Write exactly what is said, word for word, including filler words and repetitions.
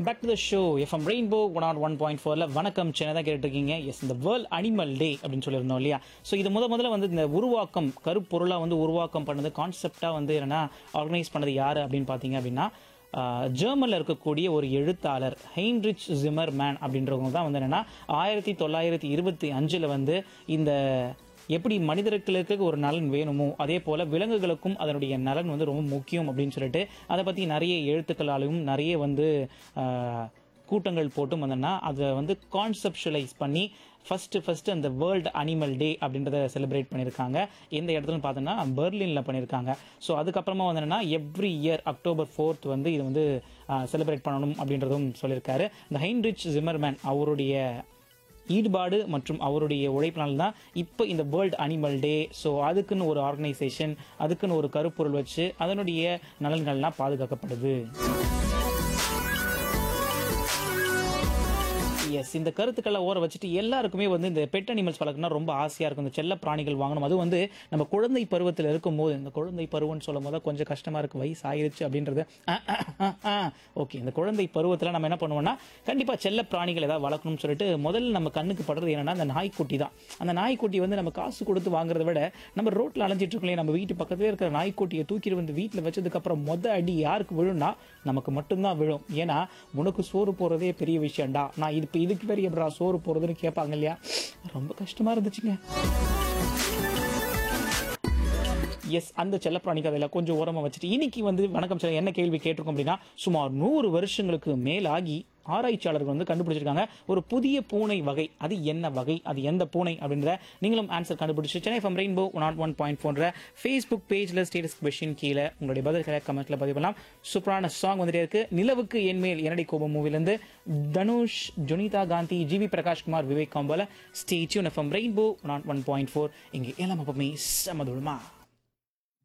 Back to the show FM rainbow one R one point ஃபோர்ல வணக்கம் சென்னை தான் கேட்டுருக்கீங்க. எஸ், இந்த வேர்ல்ட் அனிமல் டே அப்படின்னு சொல்லியிருந்தோம் இல்லையா? ஸோ இது முத முதல்ல வந்து இந்த உருவாக்கம் கருப்பொருளாக வந்து உருவாக்கம் பண்ணது, கான்செப்டாக வந்து என்னன்னா ஆர்கனைஸ் பண்ணது யார் அப்படின்னு பார்த்தீங்க அப்படின்னா ஜெர்மனில் இருக்கக்கூடிய ஒரு எழுத்தாளர் ஹெயின்ரிச் ஜிம்மர்மேன் அப்படின்றவங்க தான் வந்து என்னென்னா ஆயிரத்தி தொள்ளாயிரத்தி இருபத்தி அஞ்சில் வந்து இந்த எப்படி மனிதர்களுக்கு ஒரு நலன் வேணுமோ அதே போல் விலங்குகளுக்கும் அதனுடைய நலன் வந்து ரொம்ப முக்கியம் அப்படின்னு சொல்லிட்டு அதை பற்றி நிறைய எழுத்துக்களாலும் நிறைய வந்து கூட்டங்கள் போட்டும் வந்தோன்னா அதை வந்து கான்செப்ஷுவலைஸ் பண்ணி ஃபஸ்ட்டு ஃபஸ்ட்டு அந்த வேர்ல்டு அனிமல் டே அப்படின்றத செலிப்ரேட் பண்ணியிருக்காங்க. எந்த இடத்துலன்னு பார்த்தோன்னா பெர்லினில் பண்ணியிருக்காங்க. ஸோ அதுக்கப்புறமா வந்து என்னென்னா எவ்ரி இயர் அக்டோபர் ஃபோர்த் வந்து இது வந்து செலிப்ரேட் பண்ணணும் அப்படின்றதும் சொல்லியிருக்காரு. இந்த ஹெயின்ரிச் ஜிம்மர்மேன் அவருடைய ஈடுபாடு மற்றும் அவருடைய உழைப்பினால தான் இப்போ இந்த வேர்ல்டு அனிமல் டே, ஸோ அதுக்குன்னு ஒரு ஆர்கனைசேஷன், அதுக்குன்னு ஒரு கருப்பொருள் வச்சு அதனுடைய நலன்கள்லாம் பாதுகாக்கப்படுது. எஸ், இந்த கருத்துக்களை ஓர வச்சுட்டு எல்லாருக்குமே வந்து இந்த பெட் அனிமல்ஸ் வளர்க்கணும்னா ரொம்ப ஆசையாக இருக்கும். இந்த செல்ல பிராணிகள் வாங்கணும். அது வந்து நம்ம குழந்தை பருவத்தில் இருக்கும்போது, இந்த குழந்தை பருவம்னு சொல்லும் போது கொஞ்சம் கஷ்டமாக இருக்குது, வயசு ஆயிடுச்சு அப்படின்றது. ஓகே, இந்த குழந்தை பருவத்தில் நம்ம என்ன பண்ணுவோம்னா கண்டிப்பாக செல்ல பிராணிகள் ஏதாவது வளர்க்கணும்னு சொல்லிட்டு முதல்ல நம்ம கண்ணுக்கு படுறது என்னன்னா அந்த நாய்க்குட்டி தான். அந்த நாய்க்குட்டி வந்து நம்ம காசு கொடுத்து வாங்குறத விட நம்ம ரோட்டில் அலைஞ்சிட்டு இருக்கோம், நம்ம வீட்டு பக்கத்துலேயே இருக்கிற நாய்க்குட்டியை தூக்கிட்டு வந்து வீட்டில் வச்சதுக்கப்புறம் மொத அடி யாருக்கு விழும்னா நமக்கு மட்டும்தான் விழும். ஏன்னா உனக்கு சோறு போடுறதே பெரிய விஷயம்டா, நான் இது இதுக்கு பெரிய எப்படா சோறு போறதுன்னு கேட்பாங்க இல்லையா? ரொம்ப கஷ்டமா இருந்துச்சுங்க. எஸ், அந்த செல்லப்பிராணிக்கு அதில் கொஞ்சம் உரமா வச்சுட்டு இன்னைக்கு வந்து வணக்கம் சார் என்ன கேள்வி கேட்டிருக்கோம் அப்படின்னா, சுமார் நூறு வருஷங்களுக்கு மேலாகி ஆராய்ச்சியாளர்கள் வந்து கண்டுபிடிச்சிருக்காங்க ஒரு புதிய பூனை வகை. அது என்ன வகை, அது எந்த பூனை அப்படின்ற நீங்களும் ஆன்சர் கண்டுபிடிச்சு Chennai FM rainbow one one point போன்ற ஃபேஸ்புக் பேஜில் ஸ்டேட்டஸ் கொஸ்டின் கீழே உங்களுடைய பதில்களை கமெண்ட்ல பதிவு பண்ணலாம். சூப்பரான சாங் வந்துட்டே இருக்கு. நிலவுக்கு என்மேல் என்னடி கோபம் மூவிலேருந்து Dhanush, Junitha Gandhi, GV Prakash Kumar, Vivek காம்போல. Stay tune FM rainbow one one point four. இங்கே எல்லாம் அப்பமே சமதுமா.